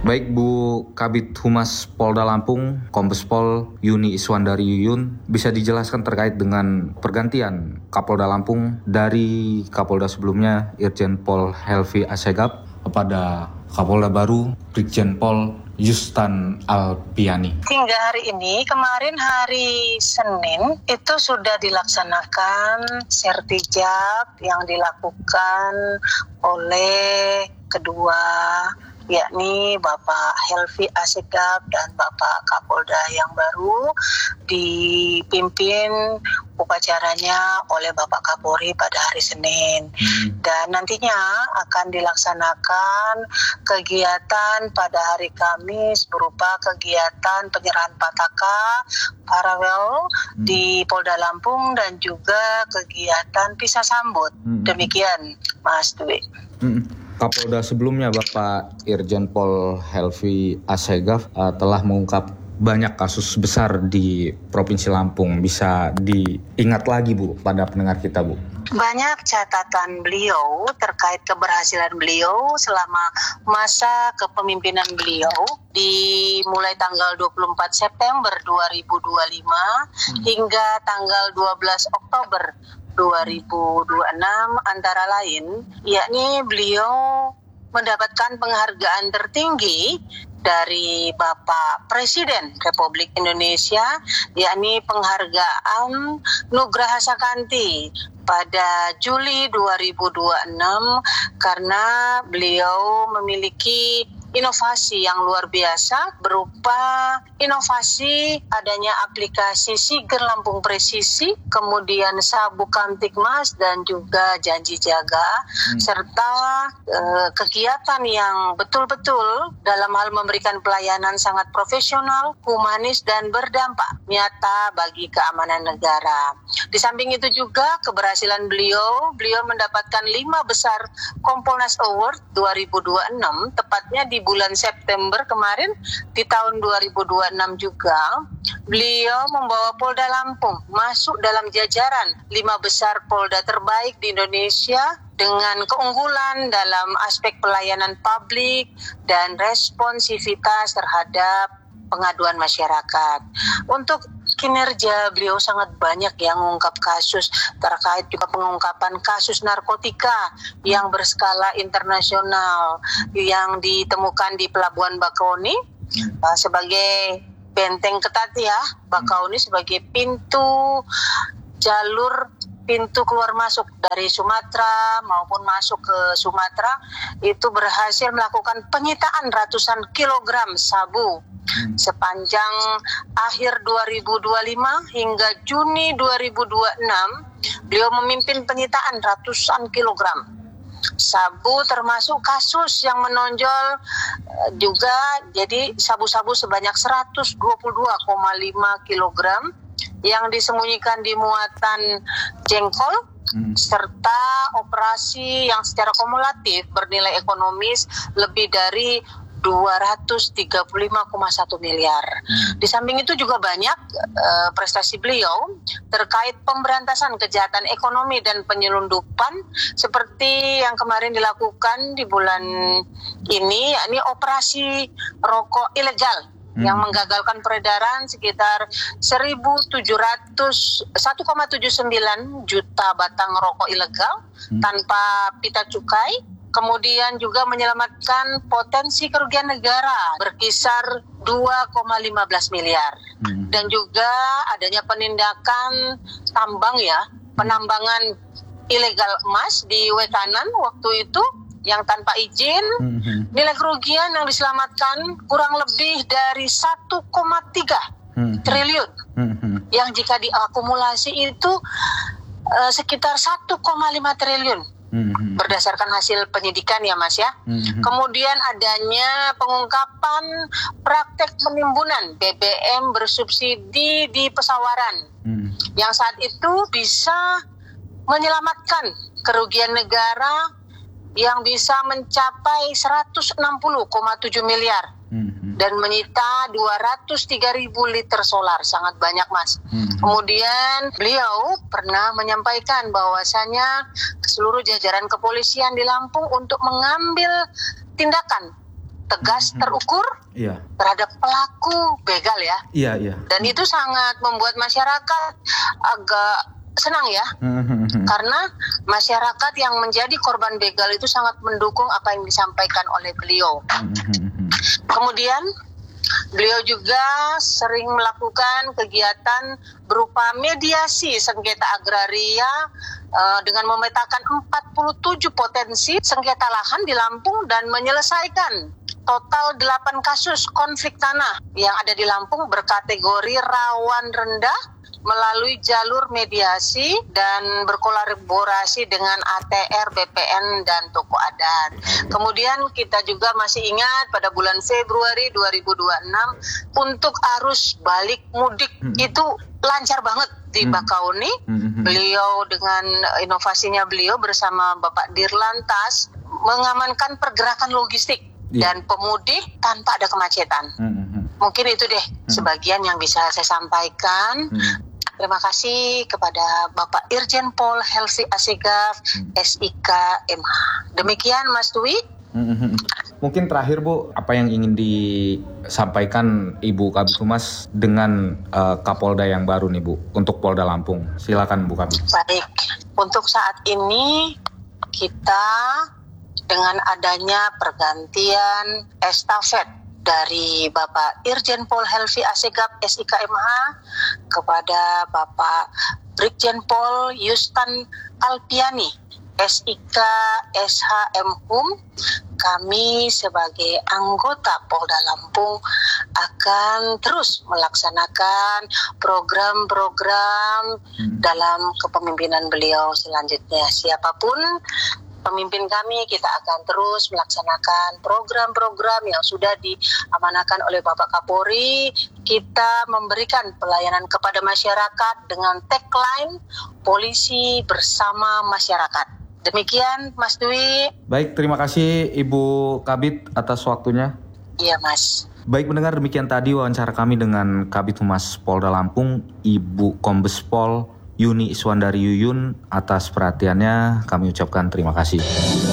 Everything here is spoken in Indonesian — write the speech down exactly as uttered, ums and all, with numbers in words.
Baik Bu Kabid Humas Polda Lampung, Kombes Pol Yuni Iswandari Yuyun, bisa dijelaskan terkait dengan pergantian Kapolda Lampung dari Kapolda sebelumnya Irjen Pol Helvi Assegaf kepada Kapolda baru Brigjen Pol Yustan Alpiani. Hingga hari ini, kemarin hari Senin, itu sudah dilaksanakan sertijab yang dilakukan oleh kedua, yakni Bapak Helvi Assegaf dan Bapak Kapolda yang baru, dipimpin upacaranya oleh Bapak Kapolri pada hari Senin. Hmm. Dan nantinya akan dilaksanakan kegiatan pada hari Kamis berupa kegiatan penyerahan pataka paralel hmm. di Polda Lampung dan juga kegiatan pisah sambut. Hmm. Demikian, Mas Dwi. Hmm. Kapolda sebelumnya Bapak Irjen Pol Helvi Assegaf uh, telah mengungkap banyak kasus besar di Provinsi Lampung. Bisa diingat lagi Bu pada pendengar kita Bu. Banyak catatan beliau terkait keberhasilan beliau selama masa kepemimpinan beliau dimulai tanggal dua puluh empat September dua ribu dua puluh lima hmm. hingga tanggal dua belas Oktober dua ribu dua puluh enam, antara lain yakni beliau mendapatkan penghargaan tertinggi dari Bapak Presiden Republik Indonesia, yakni penghargaan Nugraha Sakanti pada Juli dua ribu dua puluh enam karena beliau memiliki inovasi yang luar biasa berupa inovasi adanya aplikasi Siger Lampung Presisi, kemudian Sabu Kamtibmas dan juga Janji Jaga, hmm. serta eh, kegiatan yang betul-betul dalam hal memberikan pelayanan sangat profesional, humanis dan berdampak nyata bagi keamanan negara. Di samping itu juga keberhasilan beliau, beliau mendapatkan lima besar Kompolnas Award dua ribu dua puluh enam, tepatnya di bulan September kemarin di tahun dua ribu dua puluh enam juga beliau membawa Polda Lampung masuk dalam jajaran lima besar Polda terbaik di Indonesia dengan keunggulan dalam aspek pelayanan publik dan responsivitas terhadap pengaduan masyarakat. Untuk kinerja beliau sangat banyak yang mengungkap kasus terkait juga pengungkapan kasus narkotika yang berskala internasional yang ditemukan di Pelabuhan Bakauni uh, sebagai benteng ketat ya, Bakauni sebagai pintu jalur pintu keluar masuk dari Sumatera maupun masuk ke Sumatera, itu berhasil melakukan penyitaan ratusan kilogram sabu hmm. sepanjang akhir dua ribu dua puluh lima hingga Juni dua ribu dua puluh enam. Beliau memimpin penyitaan ratusan kilogram sabu, termasuk kasus yang menonjol juga jadi sabu-sabu sebanyak seratus dua puluh dua koma lima kilogram yang disembunyikan di muatan jengkol, hmm. serta operasi yang secara kumulatif bernilai ekonomis lebih dari dua ratus tiga puluh lima koma satu miliar. Hmm. Di samping itu juga banyak uh, prestasi beliau terkait pemberantasan kejahatan ekonomi dan penyelundupan seperti yang kemarin dilakukan di bulan ini, yakni operasi rokok ilegal. Hmm. Yang menggagalkan peredaran sekitar seribu tujuh ratus satu koma tujuh sembilan juta batang rokok ilegal hmm. tanpa pita cukai, kemudian juga menyelamatkan potensi kerugian negara berkisar dua koma lima belas miliar. Hmm. Dan juga adanya penindakan tambang ya, penambangan ilegal emas di Wekanan waktu itu yang tanpa izin, mm-hmm. nilai kerugian yang diselamatkan kurang lebih dari satu koma tiga mm-hmm. triliun, mm-hmm. yang jika diakumulasi itu uh, sekitar satu koma lima triliun mm-hmm. berdasarkan hasil penyidikan ya Mas ya. Mm-hmm. Kemudian adanya pengungkapan praktek penimbunan B B M bersubsidi di pesawaran mm-hmm. yang saat itu bisa menyelamatkan kerugian negara yang bisa mencapai seratus enam puluh koma tujuh miliar mm-hmm. dan menyita dua ratus tiga ribu liter solar, sangat banyak Mas. Mm-hmm. Kemudian beliau pernah menyampaikan bahwasanya seluruh jajaran kepolisian di Lampung untuk mengambil tindakan tegas, terukur Iya. terhadap pelaku begal ya. Iya, iya. Dan itu sangat membuat masyarakat agak senang ya. Karena masyarakat yang menjadi korban begal itu sangat mendukung apa yang disampaikan oleh beliau. Kemudian beliau juga sering melakukan kegiatan berupa mediasi sengketa agraria uh, dengan memetakan empat puluh tujuh potensi sengketa lahan di Lampung dan menyelesaikan total delapan kasus konflik tanah yang ada di Lampung berkategori rawan rendah melalui jalur mediasi dan berkolaborasi dengan A T R, B P N, dan tokoh adat. Kemudian kita juga masih ingat pada bulan Februari dua ribu dua puluh enam untuk arus balik mudik hmm. itu lancar banget di hmm. Bakauni. Hmm. Beliau dengan inovasinya beliau bersama Bapak Dirlantas mengamankan pergerakan logistik yeah. dan pemudik tanpa ada kemacetan. Hmm. Mungkin itu deh hmm. sebagian yang bisa saya sampaikan. Hmm. Terima kasih kepada Bapak Irjen Pol Helvi Assegaf, hmm. S I K M H. Demikian Mas Dwi. Hmm. Mungkin terakhir Bu, apa yang ingin disampaikan Ibu Kabid Humas dengan uh, Kapolda yang baru nih Bu, untuk Polda Lampung. Silakan Bu Kabid. Baik, untuk saat ini kita dengan adanya pergantian estafet dari Bapak Irjen Pol Helvi Assegaf S I K M H kepada Bapak Brigjen Pol Yustan Alpiani S I K S H M Hum, kami sebagai anggota Polda Lampung akan terus melaksanakan program-program hmm. dalam kepemimpinan beliau selanjutnya. Siapapun pemimpin kami, kita akan terus melaksanakan program-program yang sudah diamanahkan oleh Bapak Kapolri. Kita memberikan pelayanan kepada masyarakat dengan tagline polisi bersama masyarakat. Demikian Mas Dwi. Baik, terima kasih Ibu Kabid atas waktunya. Iya Mas. Baik pendengar, demikian tadi wawancara kami dengan Kabid Humas Polda Lampung, Ibu Kombes Pol Yuni Iswandari Yuyun. Atas perhatiannya kami ucapkan terima kasih.